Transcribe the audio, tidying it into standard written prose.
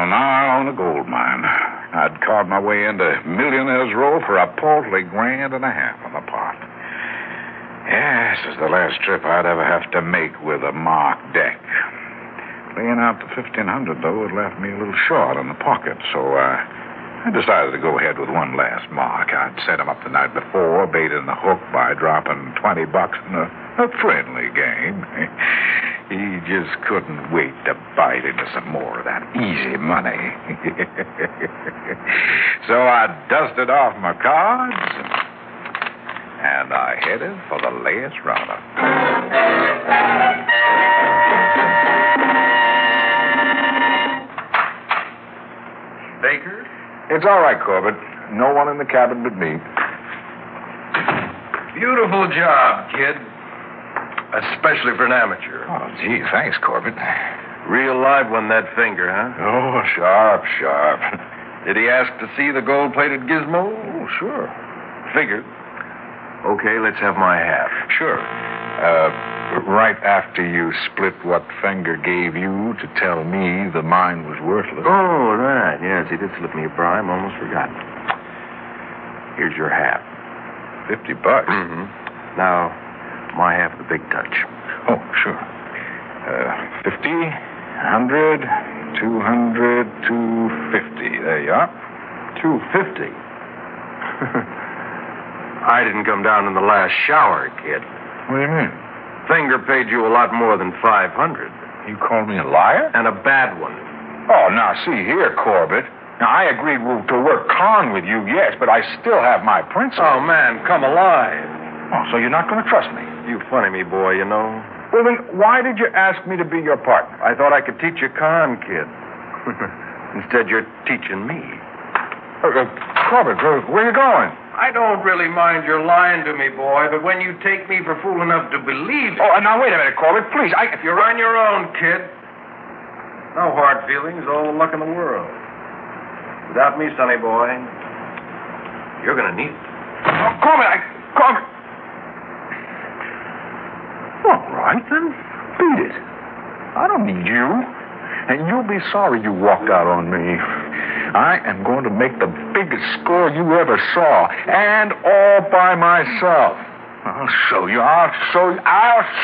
Now I own a gold mine. I'd carved my way into Millionaire's Row for a paltry $1.5 grand on the pot. Yes, this is the last trip I'd ever have to make with a marked deck. Laying out the 1,500, though, it left me a little short in the pocket, so I decided to go ahead with one last mark. I'd set him up the night before, baiting the hook by dropping $20 in a friendly game. He just couldn't wait to bite into some more of that easy money. So I dusted off my cards, and I headed for the last roundup. Baker? It's all right, Corbett. No one in the cabin but me. Beautiful job, kid. Especially for an amateur. Oh, gee, thanks, Corbett. Real live one, that finger, huh? Oh, sharp. Did he ask to see the gold-plated gizmo? Oh, sure. Figured. Okay, let's have my half. Sure. Right after you split what Fenger gave you to tell me the mine was worthless. Oh, right. Yes, he did slip me a bribe. Almost forgotten. Here's your half. $50. Mm-hmm. Now, my half of the big touch. Oh, sure. 50, 100, 200, 250. There you are. 250? I didn't come down in the last shower, kid. What do you mean? Finger paid you a lot more than 500. You called me a liar? And a bad one. Oh, now, see here, Corbett. Now, I agreed to work con with you, yes, but I still have my principles. Oh, man, come alive. Oh, so you're not going to trust me? You funny me, boy, you know. Well, then, why did you ask me to be your partner? I thought I could teach you con, kid. Instead, you're teaching me. Corbett, where are you going? I don't really mind your lying to me, boy, but when you take me for fool enough to believe it... Oh, now, wait a minute, Corbett, please. You're on your own, kid. No hard feelings, all the luck in the world. Without me, sonny boy, you're going to need it. Oh, Corbett, Corbett. All right, then. Beat it. I don't need you. And you'll be sorry you walked out on me. I am going to make the biggest score you ever saw, and all by myself. I'll show you.